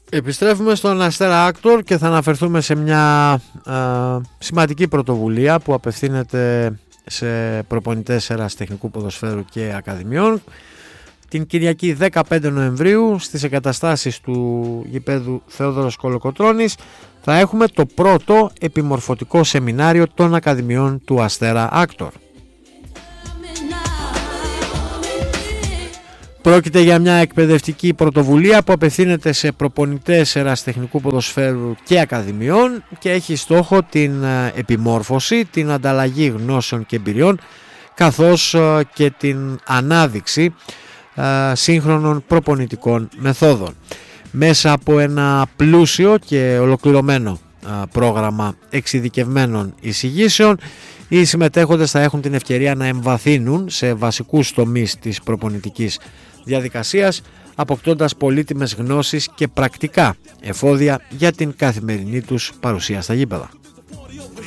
Επιστρέφουμε στον Αστέρα Άκτορ και θα αναφερθούμε σε μια σημαντική πρωτοβουλία που απευθύνεται σε προπονητές ερασιτεχνικού ποδοσφαίρου και ακαδημιών. Την Κυριακή 15 Νοεμβρίου στις εγκαταστάσεις του γηπέδου Θεόδωρος Κολοκοτρώνης θα έχουμε το πρώτο επιμορφωτικό σεμινάριο των ακαδημιών του Αστέρα Άκτορ. Πρόκειται για μια εκπαιδευτική πρωτοβουλία που απευθύνεται σε προπονητές ερασιτεχνικού ποδοσφαίρου και ακαδημιών και έχει στόχο την επιμόρφωση, την ανταλλαγή γνώσεων και εμπειριών, καθώς και την ανάδειξη σύγχρονων προπονητικών μεθόδων. Μέσα από ένα πλούσιο και ολοκληρωμένο πρόγραμμα εξειδικευμένων εισηγήσεων, οι συμμετέχοντες θα έχουν την ευκαιρία να εμβαθύνουν σε βασικούς τομείς της προπονητικής διαδικασίας, αποκτώντας πολύτιμες γνώσεις και πρακτικά εφόδια για την καθημερινή τους παρουσία στα γήπεδα.